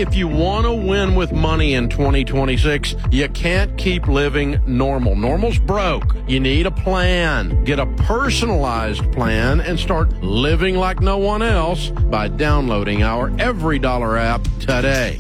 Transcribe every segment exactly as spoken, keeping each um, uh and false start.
If you want to win with money in twenty twenty-six, you can't keep living normal. Normal's broke. You need a plan. Get a personalized plan and start living like no one else by downloading our Every Dollar app today.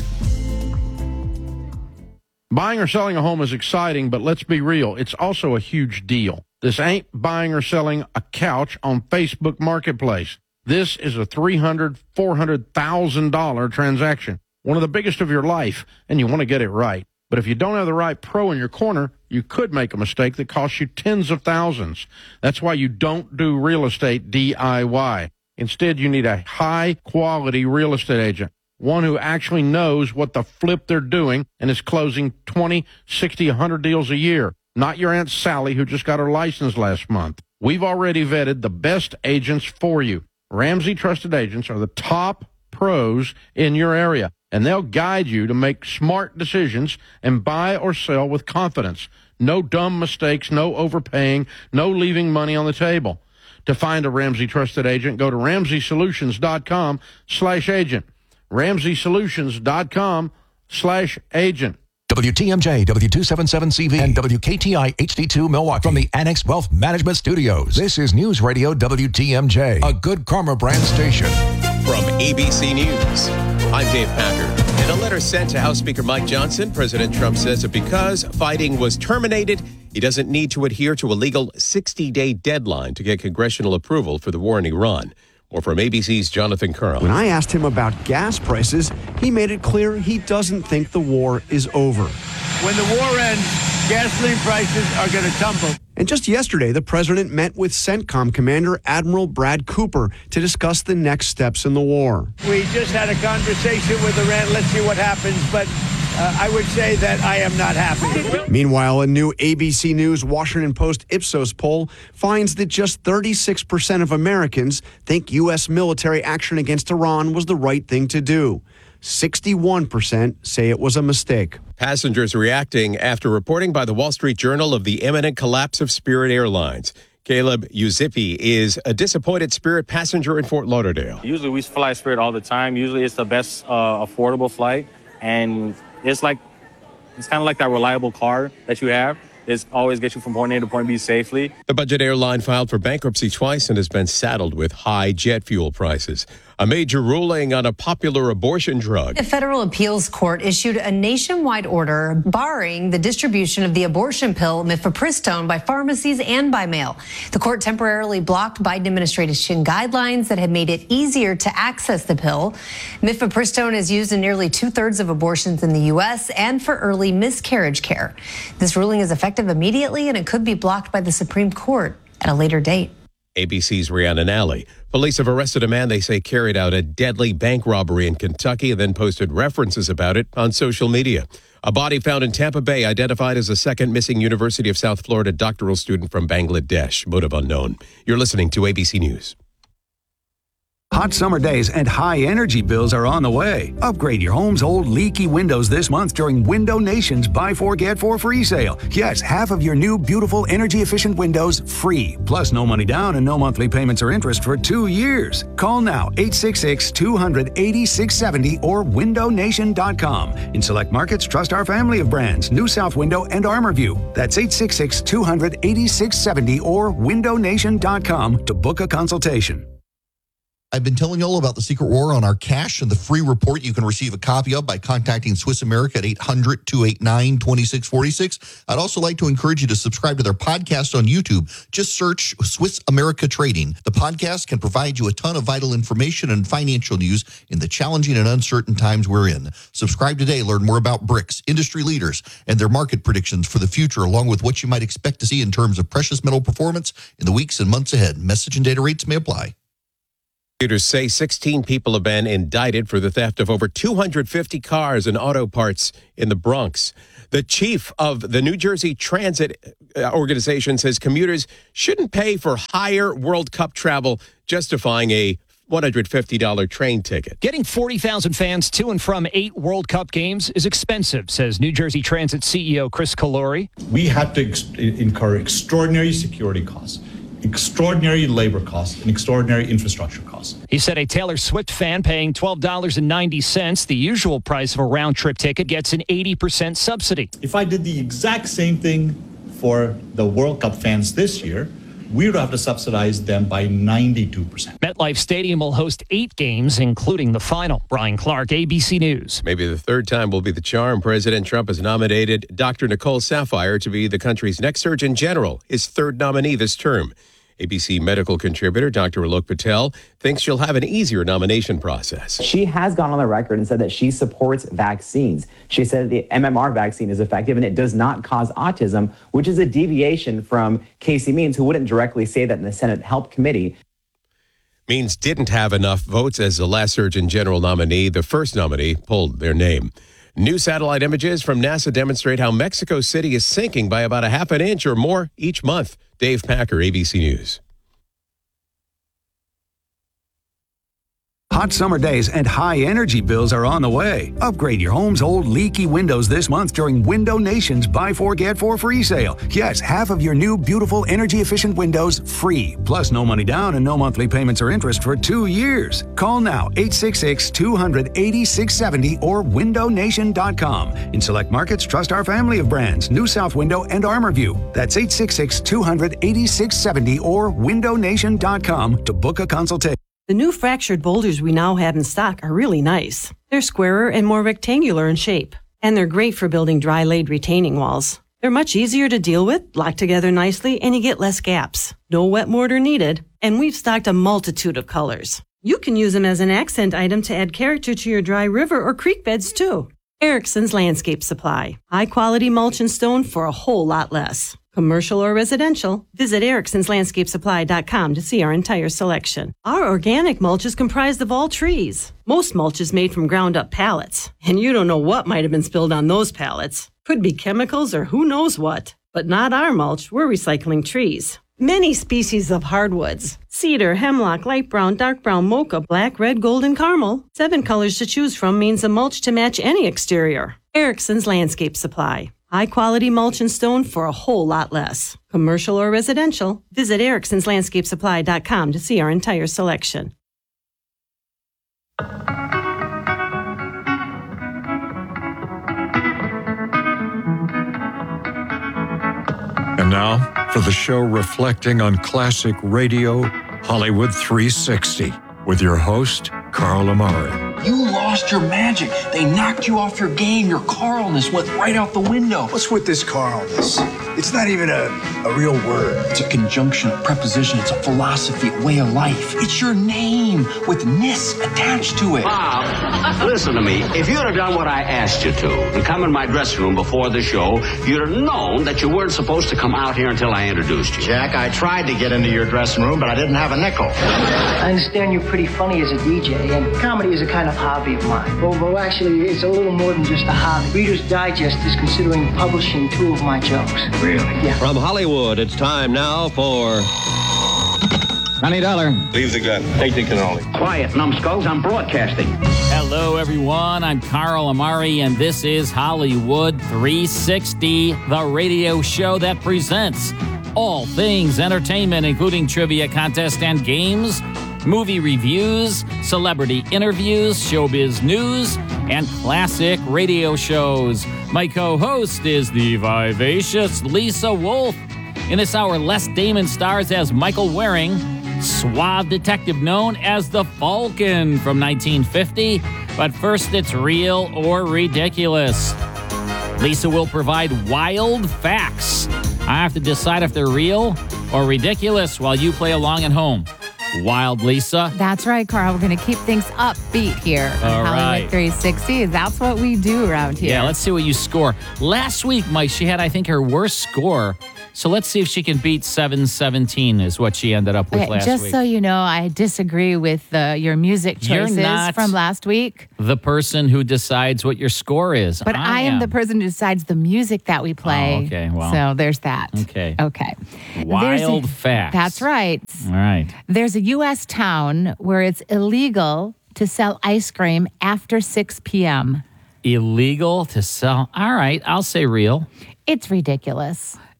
Buying or selling a home is exciting, but let's be real, it's also a huge deal. This ain't buying or selling a couch on Facebook Marketplace. This is a three hundred thousand dollars, four hundred thousand dollars transaction. One of the biggest of your life, and you want to get it right. But if you don't have the right pro in your corner, you could make a mistake that costs you tens of thousands. That's why you don't do real estate D I Y. Instead, you need a high-quality real estate agent, one who actually knows what the flip they're doing and is closing twenty, sixty, one hundred deals a year. Not your Aunt Sally who just got her license last month. We've already vetted the best agents for you. Ramsey Trusted Agents are the top pros in your area, and they'll guide you to make smart decisions and buy or sell with confidence. No dumb mistakes, no overpaying, no leaving money on the table. To find a Ramsey Trusted Agent, go to ramsey solutions dot com slash agent. ramsey solutions dot com slash agent. W T M J, W two seventy-seven C V, and W K T I H D two Milwaukee. From the Annex Wealth Management Studios, this is News Radio W T M J, a Good Karma brand station. From A B C News, I'm Dave Packard. In a letter sent to House Speaker Mike Johnson, President Trump says that because fighting was terminated, he doesn't need to adhere to a legal sixty-day deadline to get congressional approval for the war in Iran. More from A B C's Jonathan Curl. When I asked him about gas prices, he made it clear he doesn't think the war is over. When the war ends, gasoline prices are going to tumble. And just yesterday, the president met with CENTCOM Commander Admiral Brad Cooper to discuss the next steps in the war. We just had a conversation with Iran. Let's see what happens. But uh, I would say that I am not happy. Meanwhile, a new A B C News Washington Post Ipsos poll finds that just thirty-six percent of Americans think U S military action against Iran was the right thing to do. sixty-one percent say it was a mistake. Passengers reacting after reporting by the Wall Street Journal of the imminent collapse of Spirit Airlines. Caleb Uzipi is a disappointed Spirit passenger in Fort Lauderdale. Usually we fly Spirit all the time. Usually it's the best uh, affordable flight. And it's like, it's kind of like that reliable car that you have. It's always gets you from point A to point B safely. The budget airline filed for bankruptcy twice and has been saddled with high jet fuel prices. A major ruling on a popular abortion drug. A federal appeals court issued a nationwide order barring the distribution of the abortion pill mifepristone by pharmacies and by mail. The court temporarily blocked Biden administration guidelines that had made it easier to access the pill. Mifepristone is used in nearly two-thirds of abortions in the U S and for early miscarriage care. This ruling is effective immediately, and it could be blocked by the Supreme Court at a later date. A B C's Rhiannon Alley. Police have arrested a man they say carried out a deadly bank robbery in Kentucky and then posted references about it on social media. A body found in Tampa Bay identified as a second missing University of South Florida doctoral student from Bangladesh. Motive unknown. You're listening to A B C News. Hot summer days and high energy bills are on the way. Upgrade your home's old leaky windows this month during Window Nation's Buy Four Get Four free sale. Yes, half of your new beautiful energy efficient windows free. Plus no money down and no monthly payments or interest for two years. Call now eight six six, two hundred, eighty-six seventy or window nation dot com. In select markets, trust our family of brands, New South Window and ArmorView. That's eight six six, two hundred, eighty-six seventy or window nation dot com to book a consultation. I've been telling you all about the Secret War on our cash and the free report you can receive a copy of by contacting Swiss America at eight hundred, two eight nine, two six four six. I'd also like to encourage you to subscribe to their podcast on YouTube. Just search Swiss America Trading. The podcast can provide you a ton of vital information and financial news in the challenging and uncertain times we're in. Subscribe today. Learn more about BRICS, industry leaders, and their market predictions for the future, along with what you might expect to see in terms of precious metal performance in the weeks and months ahead. Message and data rates may apply. Prosecutors say sixteen people have been indicted for the theft of over two hundred fifty cars and auto parts in the Bronx. The chief of the New Jersey Transit Organization says commuters shouldn't pay for higher World Cup travel, justifying a one hundred fifty dollars train ticket. Getting forty thousand fans to and from eight World Cup games is expensive, says New Jersey Transit C E O Chris Calori. We had to ex- incur extraordinary security costs, extraordinary labor costs and extraordinary infrastructure costs. He said a Taylor Swift fan paying twelve dollars and ninety cents, the usual price of a round-trip ticket, gets an eighty percent subsidy. If I did the exact same thing for the World Cup fans this year, we would have to subsidize them by ninety-two percent. MetLife Stadium will host eight games, including the final. Brian Clark, A B C News. Maybe the third time will be the charm. President Trump has nominated Doctor Nicole Saphier to be the country's next Surgeon General, his third nominee this term. A B C medical contributor Doctor Alok Patel thinks she'll have an easier nomination process. She has gone on the record and said that she supports vaccines. She said the M M R vaccine is effective and it does not cause autism, which is a deviation from Casey Means, who wouldn't directly say that in the Senate Health Committee. Means didn't have enough votes as the last Surgeon General nominee. The first nominee pulled their name. New satellite images from NASA demonstrate how Mexico City is sinking by about a half an inch or more each month. Dave Packer, A B C News. Hot summer days and high energy bills are on the way. Upgrade your home's old leaky windows this month during Window Nation's Buy Four Get Four free sale. Yes, half of your new beautiful energy efficient windows free. Plus no money down and no monthly payments or interest for two years. Call now eight six six, two hundred, eighty-six seventy or window nation dot com. In select markets, trust our family of brands, New South Window and ArmorView. That's eight six six, two hundred, eighty-six seventy or window nation dot com to book a consultation. The new fractured boulders we now have in stock are really nice. They're squarer and more rectangular in shape, and they're great for building dry-laid retaining walls. They're much easier to deal with, lock together nicely, and you get less gaps. No wet mortar needed, and we've stocked a multitude of colors. You can use them as an accent item to add character to your dry river or creek beds, too. Erickson's Landscape Supply. High-quality mulch and stone for a whole lot less. Commercial or residential, visit ericksons landscape supply dot com to see our entire selection. Our organic mulch is comprised of all trees. Most mulch is made from ground-up pallets, and you don't know what might have been spilled on those pallets. Could be chemicals or who knows what. But not our mulch, we're recycling trees. Many species of hardwoods. Cedar, hemlock, light brown, dark brown, mocha, black, red, gold, and caramel. Seven colors to choose from means a mulch to match any exterior. Erickson's Landscape Supply. High-quality mulch and stone for a whole lot less. Commercial or residential, visit ericksons landscape supply dot com to see our entire selection. And now, for the show reflecting on classic radio, Hollywood three sixty, with your host, Carl Amari. You lost your magic. They knocked you off your game. Your Carlness went right out the window. What's with this Carlness? It's not even a, a real word. It's a conjunction, a preposition. It's a philosophy, a way of life. It's your name with ness attached to it. Bob, listen to me. If you'd have done what I asked you to and come in my dressing room before the show, you'd have known that you weren't supposed to come out here until I introduced you. Jack, I tried to get into your dressing room, but I didn't have a nickel. I understand you're pretty funny as a D J, and comedy is a kind of hobby of mine. Well, well, actually, it's a little more than just a hobby. Reader's Digest is considering publishing two of my jokes. Really? Yeah. From Hollywood, it's time now for... Twenty dollar. Leave the gun. Take the cannoli. Quiet, numbskulls. I'm broadcasting. Hello, everyone. I'm Carl Amari, and this is Hollywood three sixty, the radio show that presents all things entertainment, including trivia contests and games, movie reviews, celebrity interviews, showbiz news, and classic radio shows. My co-host is the vivacious Lisa Wolf. In this hour, Les Damon stars as Michael Waring, suave detective known as the Falcon from nineteen fifty. But first, it's real or ridiculous. Lisa will provide wild facts. I have to decide if they're real or ridiculous while you play along at home. Wild, Lisa. That's right, Carl. We're going to keep things upbeat here on All Hollywood right. three sixty. That's what we do around here. Yeah, let's see what you score. Last week, Mike, she had, I think, her worst score. So let's see if she can beat seven seventeen is what she ended up with Okay, last just week. so you know, I disagree with uh, your music You're choices not from last week. the person who decides what your score is. But I, am the person who decides the music that we play. Oh, okay, well. So there's that. Okay. Okay. Wild There's a- facts. That's right. All right. There's a U S town where it's illegal to sell ice cream after six p.m. Illegal to sell. All right, I'll say real. It's ridiculous.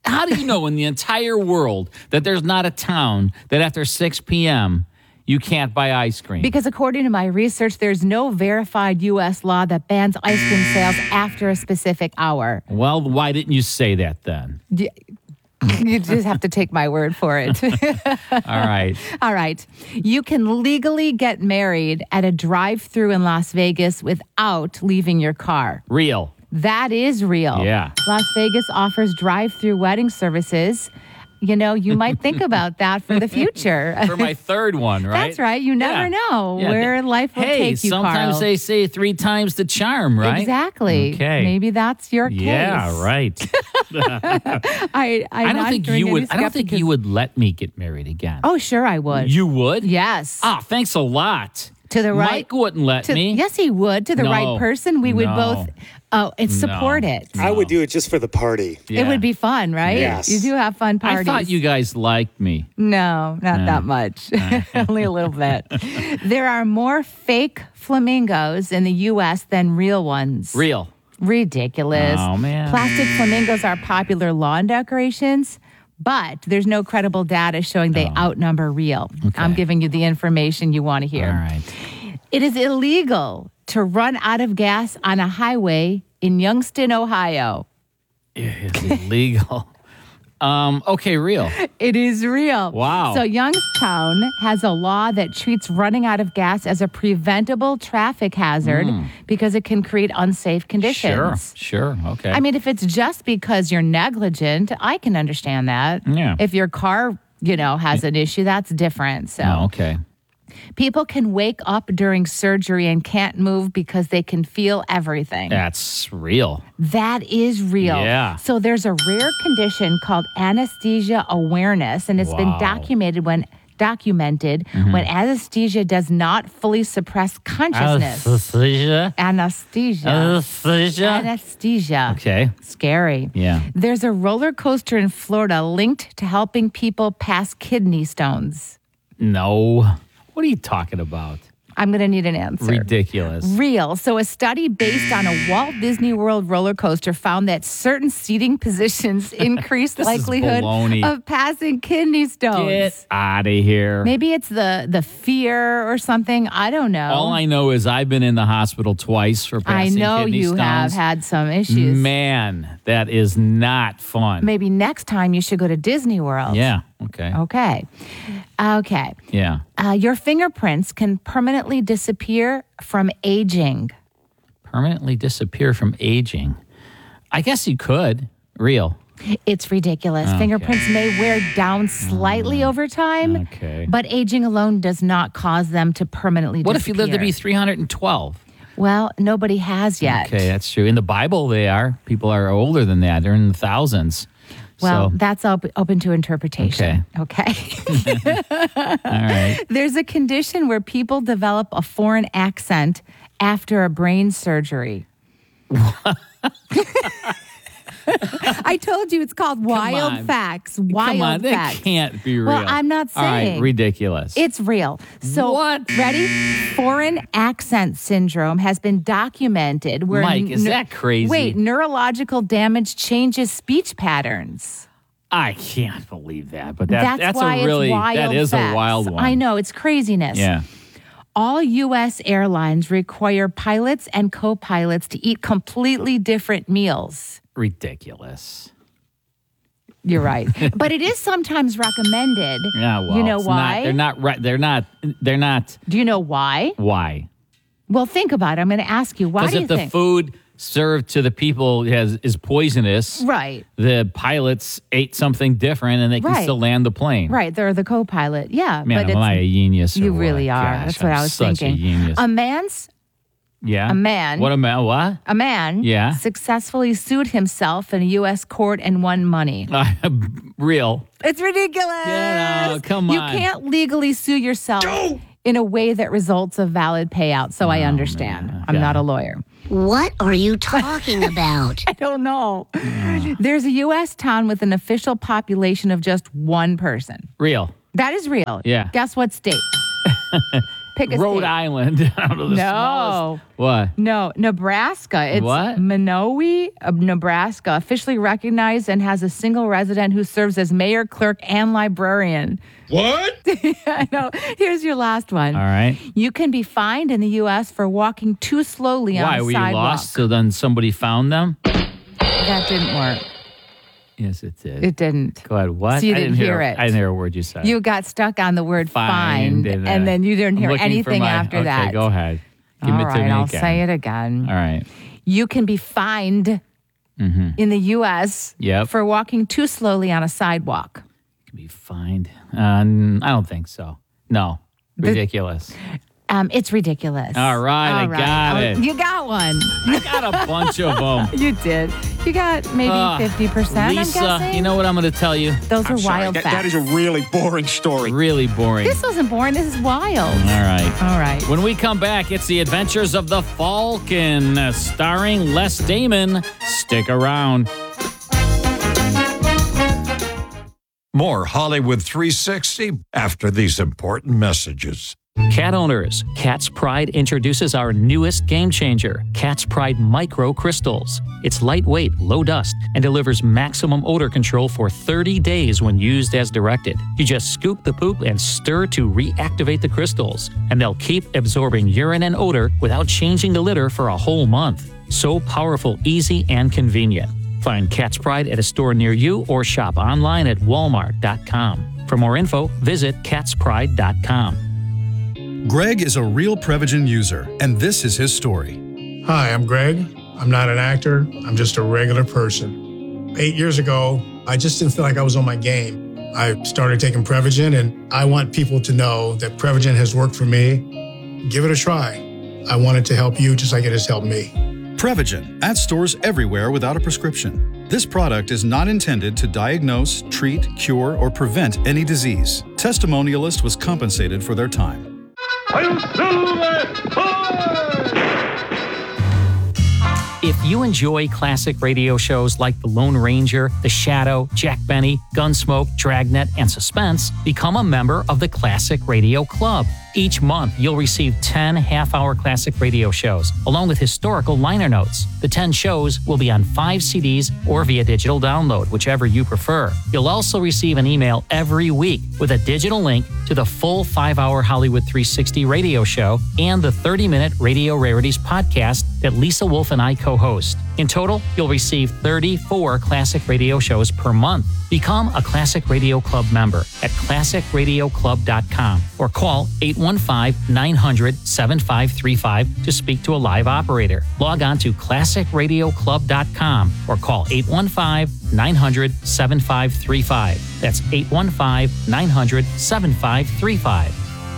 How do you know in the entire world that there's not a town that after six p.m. you can't buy ice cream? Because according to my research, there's no verified U S law that bans ice cream sales after a specific hour. Well, why didn't you say that then? Y- You just have to take my word for it. All right. All right. You can legally get married at a drive-thru in Las Vegas without leaving your car. Real. That is real. Yeah. Las Vegas offers drive-thru wedding services. You know, you might think about that for the future. For my third one, right? That's right. You never Yeah. know Yeah. where life will hey, take you, sometimes Carl. they say three times the charm, right? Exactly. Okay. Maybe that's your case. Yeah, right. I, I'm I don't not think doing you any would. I don't think skepticism. you would let me get married again. Oh, sure I would. You would? Yes. Ah, thanks a lot. To the right. Mike wouldn't let to, me. Yes, he would. To the No. right person, we would No. both oh, and support No. it. I would do it just for the party. It would be fun, right? Yes. You do have fun parties. I thought you guys liked me. No, not No. that much. Only a little bit. There are more fake flamingos in the U S than real ones. Real. Ridiculous. Oh, man. Plastic flamingos are popular lawn decorations, but there's no credible data showing they outnumber real. I'm giving you the information you want to hear. All right. It is illegal to run out of gas on a highway in Youngstown, Ohio. It is illegal. um, okay, real. It is real. Wow. So Youngstown has a law that treats running out of gas as a preventable traffic hazard Mm. because it can create unsafe Sure. conditions. Sure. Okay. I mean, if it's just because you're negligent, I can understand that. Yeah. If your car, you know, has an issue, that's different. So Oh, okay. people can wake up during surgery and can't move because they can feel everything. That's real. That is real. Yeah. So there's a rare condition called anesthesia awareness, and it's been Wow. documented when documented Mhm. when anesthesia does not fully suppress consciousness. Anesthesia? Anesthesia. Anesthesia? Anesthesia. Okay. Scary. Yeah. There's a roller coaster in Florida linked to helping people pass kidney stones. No. What are you talking about? I'm going to need an answer. Ridiculous. Real. So, a study based on a Walt Disney World roller coaster found that certain seating positions increase This is likelihood baloney. of passing kidney stones. Get out of here. Maybe it's the the fear or something. I don't know. All I know is I've been in the hospital twice for I passing know kidney you stones. have had some issues. Man, that is not fun. Maybe next time you should go to Disney World. Yeah. Okay. Okay. Okay. Yeah. Uh, your fingerprints can permanently disappear from aging. Permanently disappear from aging. I guess you could. Real. It's ridiculous. Okay. Fingerprints may wear down slightly over time, Okay. but aging alone does not cause them to permanently What if you disappear. live to be three hundred twelve? Well, nobody has yet. Okay, that's true. In the Bible, they are. People are older than that. They're in the thousands. Well, So, that's op- open to interpretation. Okay. all right. There's a condition where people develop a foreign accent after a brain surgery. I told you it's called Wild on. Facts. Wild Come on, Facts. that can't be real. Well, I'm not All right, saying. ridiculous. It's real. So, What? ready? Foreign accent syndrome has been documented where Mike, is that crazy? Wait, neurological damage changes speech patterns. I can't believe that, but that, that's that's why a really it's wild that is facts. a wild one. I know, it's craziness. Yeah. All U S airlines require pilots and co-pilots to eat completely different meals. Ridiculous. You're right. But it is sometimes recommended. Yeah, well, you know it's why? Not, they're not right. They're not. They're not. Do you know why? Why? Well, think about it. I'm going to ask you. Why Because do you if the think? food served to the people has is poisonous, Right. the pilots ate something different and they can Right. still land the plane. Right. They're the co-pilot. Yeah. Man, but am it's, I a genius? Or you what? really are. Gosh, That's what I'm I was such thinking. A genius. A man's yeah. a man- What a man? What? a man Yeah. successfully sued himself in a U S court and won money. Real. It's ridiculous. Yeah, come You on. can't legally sue yourself in a way that results a valid payout. So I understand. I'm not a lawyer. What are you talking about? I don't know. There's a U S town with an official population of just one person. Real. That is real. Yeah. Guess what state? Pick a Rhode state. Island. I don't know the No. smallest. What? No, Nebraska. It's What? Minowie of Nebraska, officially recognized and has a single resident who serves as mayor, clerk, and librarian. What? I know. Here's your last one. All right. You can be fined in the U S for walking too slowly on Why? a Were you sidewalk. lost? So then somebody found them? That didn't work. Yes, it did. It didn't. Go ahead. What? So you I didn't hear it. I didn't hear a word you said. You got stuck on the word find, Find, and, and, uh, then you didn't I'm hear looking for anything my- after okay, that. go ahead. Give All it to right, me I'll again. say it again. All right. You can be fined Mm-hmm. in the U S Yep. for walking too slowly on a sidewalk. Be fined. Uh, n- I don't think so. No. Ridiculous. Um, it's ridiculous. All right, I All right. got Oh, it. You got one. I got a bunch of them. You did. You got maybe Ah, fifty percent, Lisa, I'm guessing. you know what I'm going to tell you? Those are wild That, facts. that is a really boring story. Really boring. This wasn't boring. This is wild. All right. All right. When we come back, it's the Adventures of the Falcon, uh, starring Les Damon. Stick around. More Hollywood three sixty after these important messages. Cat owners, Cat's Pride introduces our newest game changer, Cat's Pride Micro Crystals. It's lightweight, low dust, and delivers maximum odor control for thirty days when used as directed. You just scoop the poop and stir to reactivate the crystals, and they'll keep absorbing urine and odor without changing the litter for a whole month. So powerful, easy, and convenient. Find Cat's Pride at a store near you or shop online at walmart dot com. For more info, visit cats pride dot com. Greg is a real Prevagen user, and this is his story. Hi, I'm Greg. I'm not an actor. I'm just a regular person. Eight years ago, I just didn't feel like I was on my game. I started taking Prevagen, and I want people to know that Prevagen has worked for me. Give it a try. I want it to help you just like it has helped me. Prevagen, at stores everywhere without a prescription. This product is not intended to diagnose, treat, cure, or prevent any disease. Testimonialist was compensated for their time. If you enjoy classic radio shows like The Lone Ranger, The Shadow, Jack Benny, Gunsmoke, Dragnet, and Suspense, become a member of the Classic Radio Club. Each month, you'll receive ten half-hour classic radio shows, along with historical liner notes. The ten shows will be on five C Ds or via digital download, whichever you prefer. You'll also receive an email every week with a digital link to the full five-hour Hollywood three sixty radio show and the thirty-minute Radio Rarities podcast that Lisa Wolf and I co-host. In total, you'll receive thirty-four classic radio shows per month. Become a Classic Radio Club member at classic radio club dot com or call eight one five, nine hundred, seven five three five to speak to a live operator. Log on to classic radio club dot com or call eight one five, nine hundred, seven five three five. That's eight one five, nine hundred, seven five three five.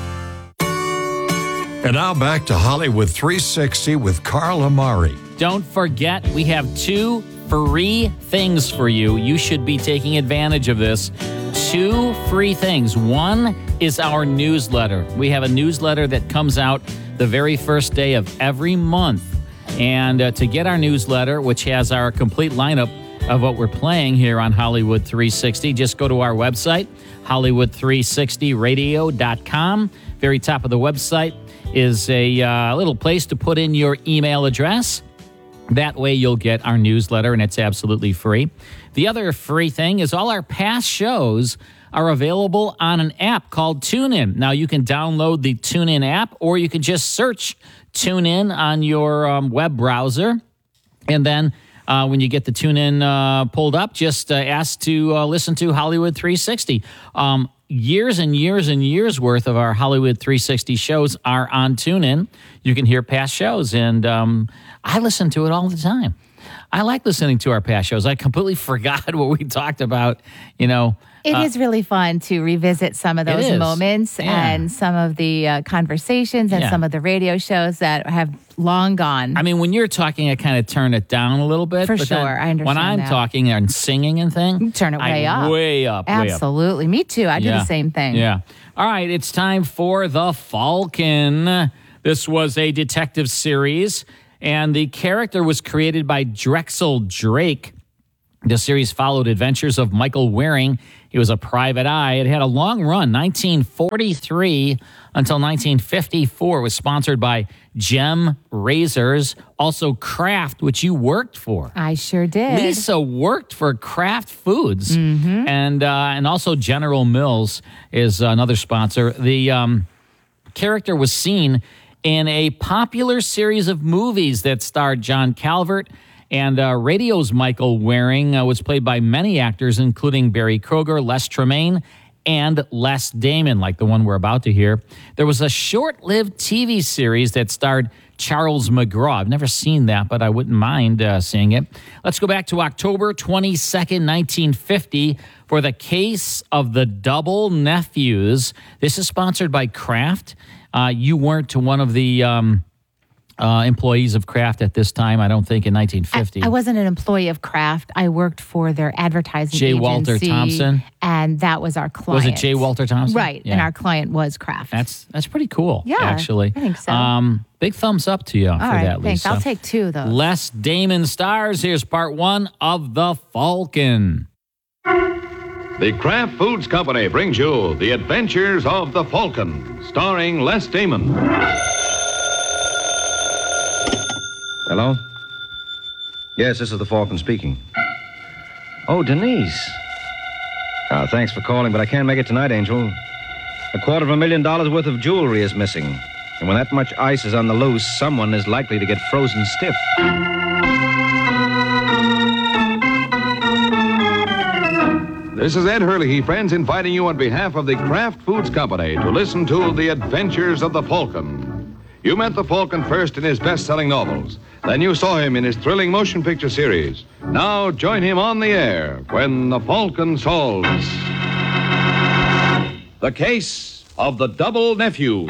And now back to Hollywood three sixty with Carl Amari. Don't forget, we have two free things for you. You should be taking advantage of this. Two free things. One is our newsletter. We have a newsletter that comes out the very first day of every month. And uh, to get our newsletter, which has our complete lineup of what we're playing here on Hollywood three sixty, just go to our website, hollywood three sixty radio dot com. Very top of the website is a uh, little place to put in your email address. That way you'll get our newsletter, and it's absolutely free. The other free thing is all our past shows are available on an app called TuneIn. Now, you can download the TuneIn app, or you can just search TuneIn on your um, web browser. And then uh, when you get the TuneIn uh, pulled up, just uh, ask to uh, listen to Hollywood three sixty. Um, years and years and years worth of our Hollywood three sixty shows are on TuneIn. You can hear past shows, and um, I listen to it all the time. I like listening to our past shows. I completely forgot what we talked about, you know. It uh, is really fun to revisit some of It those is. moments Yeah. and some of the uh, conversations and Yeah. some of the radio shows that have long gone. I mean, when you're talking, I kind of turn it down a little bit. For but then sure, I understand When I'm that. talking and singing and thing, turn it way I up. Way up. way up. Absolutely. Me too. I do Yeah. the same thing. Yeah. All right. It's time for The Falcon. This was a detective series, and the character was created by Drexel Drake. The series followed adventures of Michael Waring. He was a private eye. It had a long run, nineteen forty-three until nineteen fifty-four. It was sponsored by Gem Razors, also Kraft, which you worked for. I sure did. Lisa worked for Kraft Foods, mm-hmm. and uh, and also General Mills is another sponsor. The um, character was seen in a popular series of movies that starred John Calvert. And uh, radio's Michael Waring uh, was played by many actors, including Barry Kroger, Les Tremaine, and Les Damon, like the one we're about to hear. There was a short-lived T V series that starred Charles McGraw. I've never seen that, but I wouldn't mind uh, seeing it. Let's go back to October twenty-second, nineteen fifty, for the case of the Double Nephews. This is sponsored by Kraft. Uh, you weren't one of the... Um, Uh, employees of Kraft at this time, I don't think, in nineteen fifty. I, I wasn't an employee of Kraft. I worked for their advertising J. agency. Walter Thompson? And that was our client. Was it J. Walter Thompson? Right, Yeah. and our client was Kraft. That's that's pretty cool, Yeah, actually. I think so. Um, big thumbs up to you All for right, that, thanks. Lisa. I'll take two, though. Les Damon stars. Here's part one of The Falcon. The Kraft Foods Company brings you The Adventures of the Falcon, starring Les Damon. Hello? Yes, this is the Falcon speaking. Oh, Denise. Uh, thanks for calling, but I can't make it tonight, Angel. A quarter of a million dollars worth of jewelry is missing. And when that much ice is on the loose, someone is likely to get frozen stiff. This is Ed Hurley, friends, inviting you on behalf of the Kraft Foods Company to listen to The Adventures of the Falcon. You met the Falcon first in his best-selling novels. Then you saw him in his thrilling motion picture series. Now join him on the air when the Falcon solves the case of the Double Nephews.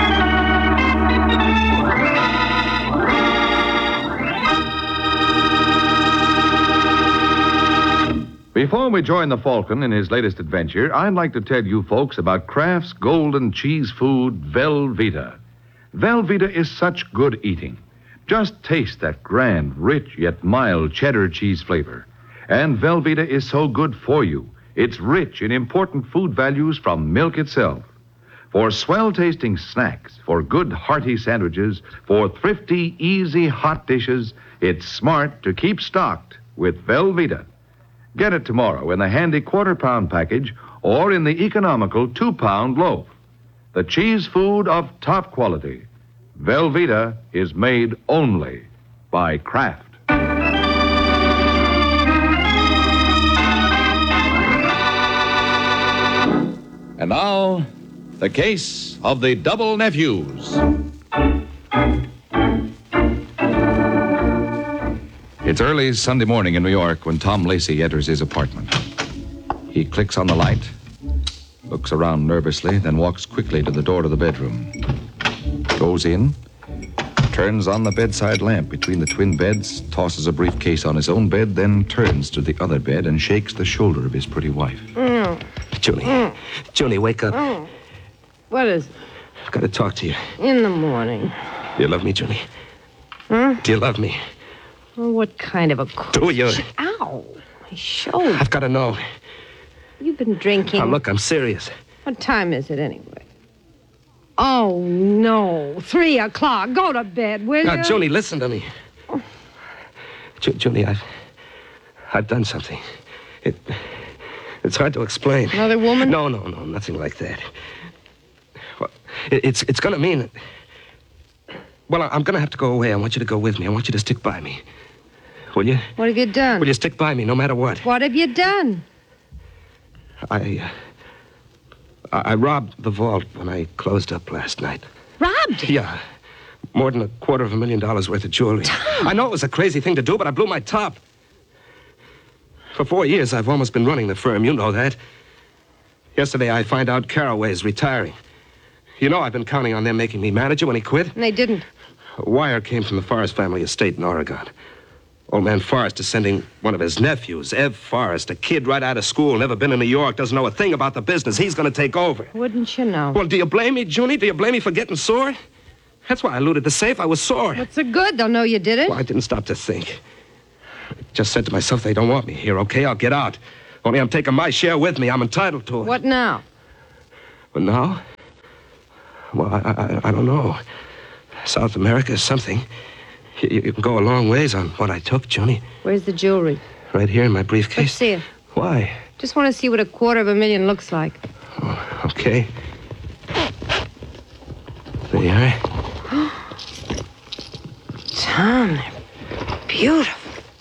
Before we join the Falcon in his latest adventure, I'd like to tell you folks about Kraft's golden cheese food, Velveeta. Velveeta is such good eating. Just taste that grand, rich, yet mild cheddar cheese flavor. And Velveeta is so good for you. It's rich in important food values from milk itself. For swell-tasting snacks, for good hearty sandwiches, for thrifty, easy hot dishes, it's smart to keep stocked with Velveeta. Get it tomorrow in the handy quarter-pound package or in the economical two-pound loaf. The cheese food of top quality. Velveeta is made only by Kraft. And now, the case of the Double Nephews. It's early Sunday morning in New York when Tom Lacey enters his apartment. He clicks on the light, looks around nervously, then walks quickly to the door to the bedroom. Goes in, turns on the bedside lamp between the twin beds, tosses a briefcase on his own bed, then turns to the other bed and shakes the shoulder of his pretty wife. Mm. Julie, Mm. Julie, wake up. Mm. What is it? I've got to talk to you. In the morning. Do you love me, Julie? Huh? Do you love me? Well, what kind of a... Do you? Ow! My shoulder. I've got to know. You've been drinking. Now, look, I'm serious. What time is it, anyway? Oh, no. Three o'clock. Go to bed, will Now, you? Julie, listen to me. Ju- Julie, I've... I've done something. It... It's hard to explain. Another woman? No, no, no, nothing like that. Well, it, it's it's going to mean that... Well, I'm going to have to go away. I want you to go with me. I want you to stick by me. Will you? What have you done? Will you stick by me no matter what? What have you done? I... Uh, I I robbed the vault when I closed up last night. Robbed it? Yeah. More than a quarter of a million dollars worth of jewelry. Tom! I know it was a crazy thing to do, but I blew my top. For four years, I've almost been running the firm. You know that. Yesterday, I find out Carraway's retiring. You know I've been counting on them making me manager when he quit. And they didn't. A wire came from the Forrest family estate in Oregon. Old man Forrest is sending one of his nephews, Ev Forrest, a kid right out of school, never been in New York, doesn't know a thing about the business. He's going to take over. Wouldn't you know? Well, do you blame me, Junie? Do you blame me for getting sore? That's why I looted the safe. I was sore. What's the good? They'll know you did it. Well, I didn't stop to think. Just said to myself, they don't want me here, okay? I'll get out. Only I'm taking my share with me. I'm entitled to it. What now? But now? Well, I, I, I don't know. South America is something. You, you can go a long ways on what I took, Junie. Where's the jewelry? Right here in my briefcase. Let's see it. Why? Just want to see what a quarter of a million looks like. Oh, okay. There you are. Tom, they're beautiful.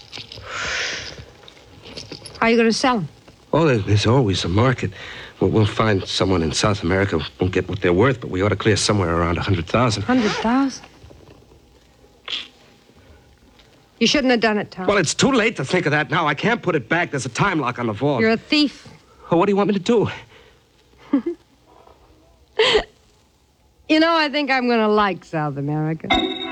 How are you going to sell them? Oh, there- there's always a market. We'll, we'll find someone in South America who won't get what they're worth, but we ought to clear somewhere around a hundred thousand. Hundred thousand? You shouldn't have done it, Tom. Well, it's too late to think of that now. I can't put it back. There's a time lock on the vault. You're a thief. Oh, what do you want me to do? You know, I think I'm going to like South America.